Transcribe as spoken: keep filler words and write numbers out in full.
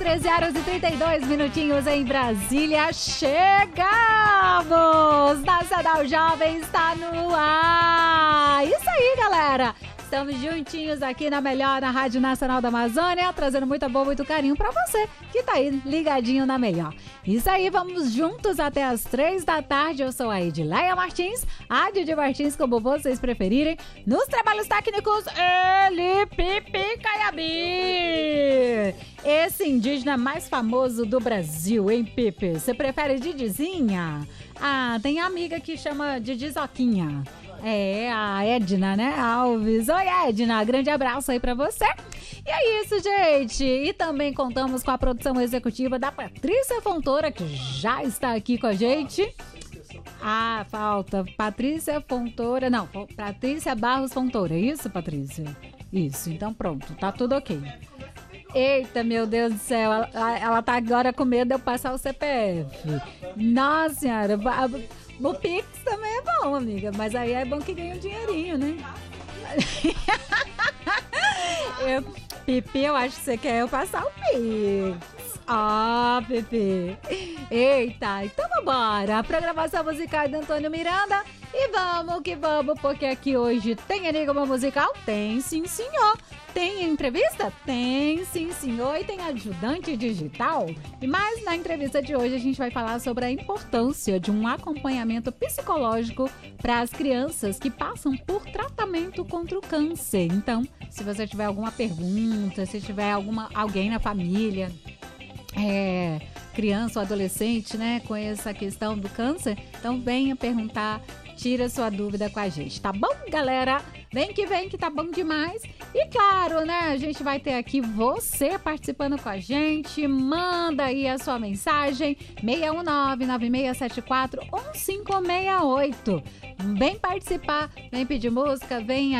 treze horas e trinta e dois minutinhos em Brasília. Chegamos! Nacional Jovem está no ar! Isso aí, galera! Estamos juntinhos aqui na melhor, na Rádio Nacional da Amazônia, trazendo muito amor, muito carinho pra você que tá aí ligadinho na melhor. Isso aí, vamos juntos até as três da tarde. Eu sou a Edileia Martins, a Didi Martins, como vocês preferirem. Nos trabalhos técnicos, ele, Pipi Caiabi. Esse indígena mais famoso do Brasil, hein, Pipi? Você prefere Didizinha? Ah, tem amiga que chama Didizoquinha. É, a Edna, né, Alves. Oi, Edna, grande abraço aí pra você. E é isso, gente. E também contamos com a produção executiva da Patrícia Fontoura, que já está aqui com a gente. Ah, falta Patrícia Fontoura, não, Patrícia Barros Fontoura, é isso, Patrícia? Isso, então pronto, tá tudo ok. Eita, meu Deus do céu, ela, ela tá agora com medo de eu passar o C P F. Nossa senhora, o Pix também é bom, amiga, mas aí é bom que ganha um dinheirinho, né? eu, Pipi, eu acho que você quer eu passar o Pix. Ah, oh, Pipi. Eita, então vambora. A programação musical é do Antônio Miranda. E vamos que vamos, porque aqui hoje tem Enigma Musical? Tem sim, senhor. Tem entrevista? Tem sim, senhor. E tem ajudante digital? E mais na entrevista de hoje a gente vai falar sobre a importância de um acompanhamento psicológico para as crianças que passam por tratamento contra o câncer. Então, se você tiver alguma pergunta, se tiver alguma, alguém na família, é, criança ou adolescente, né, com essa questão do câncer, então venha perguntar, tira sua dúvida com a gente, tá bom, galera? Vem que vem que tá bom demais. E claro, né, a gente vai ter aqui você participando com a gente. Manda aí a sua mensagem, seis um nove, nove seis sete quatro, um cinco seis oito. Vem participar, vem pedir música, vem